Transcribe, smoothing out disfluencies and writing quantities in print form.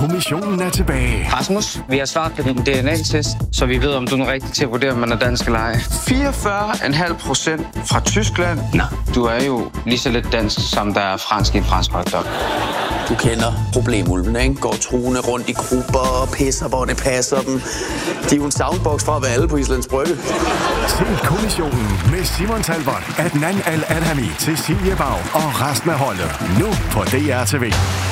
kommissionen er tilbage. Rasmus, vi har svaret på din DNA-test, så vi ved, om du er rigtig til at vurdere, om man er dansk eller ej. 44,5% fra Tyskland. Nå, du er jo lige så lidt dansk, som der er fransk i en fransk hotdog. Du kender problemulven, ikke? Går truende rundt i grupper og pisser, hvor det passer dem. De er jo en soundbox fra at være alle på Islands Brygge. Se kommissionen med Simon Talbot, Adnan Al-Adhami, Cecilie Bau og resten af holdet. Nu på DR TV.